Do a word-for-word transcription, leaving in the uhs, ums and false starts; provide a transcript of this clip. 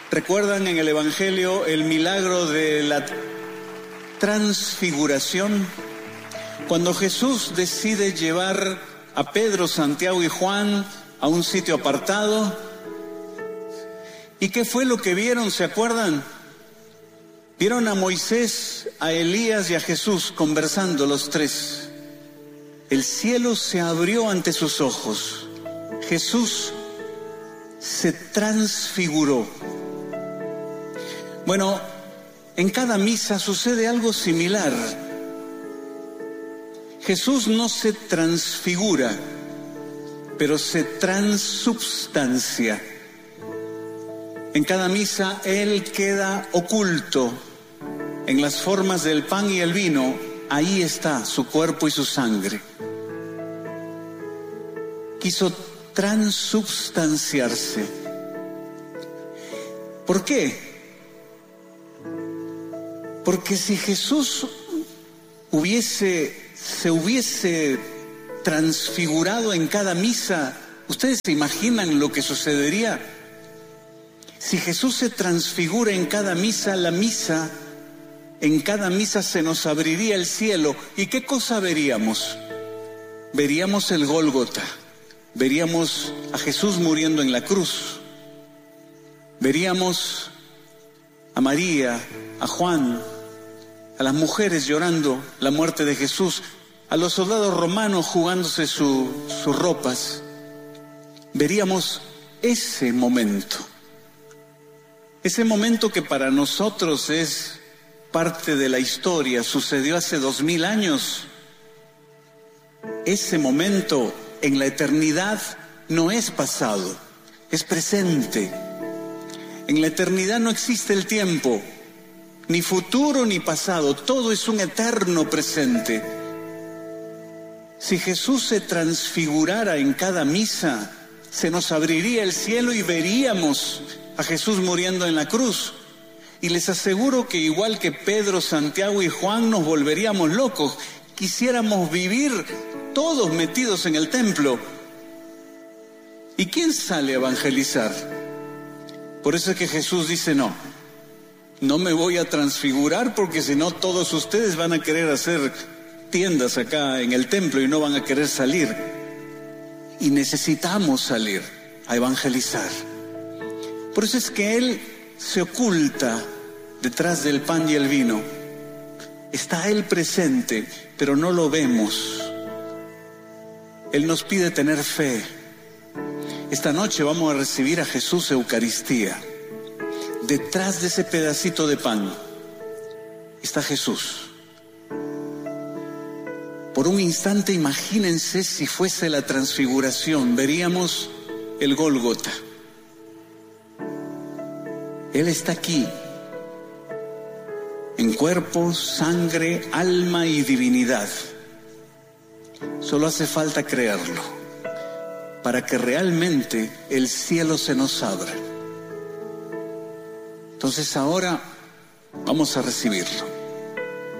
¿Recuerdan en el Evangelio el milagro de la transfiguración? Cuando Jesús decide llevar a Pedro, Santiago y Juan a un sitio apartado. ¿Y qué fue lo que vieron? ¿Se acuerdan? Vieron a Moisés, a Elías y a Jesús conversando los tres. El cielo se abrió ante sus ojos. Jesús se transfiguró. Bueno, en cada misa sucede algo similar. Jesús no se transfigura, pero se transubstancia. En cada misa Él queda oculto en las formas del pan y el vino. Ahí está su cuerpo y su sangre. Quiso transubstanciarse. ¿Por qué? Porque si Jesús hubiese, se hubiese transfigurado en cada misa, ¿ustedes se imaginan lo que sucedería? Si Jesús se transfigura en cada misa, la misa, en cada misa se nos abriría el cielo. ¿Y qué cosa veríamos? Veríamos el Gólgota, veríamos a Jesús muriendo en la cruz, veríamos a María, a Juan, a las mujeres llorando la muerte de Jesús, a los soldados romanos jugándose su, sus ropas. Veríamos ese momento. Ese momento que para nosotros es parte de la historia, sucedió hace dos mil años. Ese momento en la eternidad no es pasado, es presente. En la eternidad no existe el tiempo, ni futuro ni pasado, todo es un eterno presente. Si Jesús se transfigurara en cada misa, se nos abriría el cielo y veríamos a Jesús muriendo en la cruz. Y les aseguro que igual que Pedro, Santiago y Juan nos volveríamos locos. Quisiéramos vivir todos metidos en el templo. ¿Y quién sale a evangelizar? Por eso es que Jesús dice no, no me voy a transfigurar porque si no todos ustedes van a querer hacer tiendas acá en el templo y no van a querer salir. Y necesitamos salir a evangelizar. Por eso es que Él se oculta detrás del pan y el vino. Está Él presente, pero no lo vemos. Él nos pide tener fe. Esta noche vamos a recibir a Jesús Eucaristía. Detrás de ese pedacito de pan está Jesús. Por un instante imagínense si fuese la transfiguración, veríamos el Gólgota. Él está aquí, en cuerpo, sangre, alma y divinidad. Solo hace falta creerlo, para que realmente el cielo se nos abra. Entonces ahora vamos a recibirlo.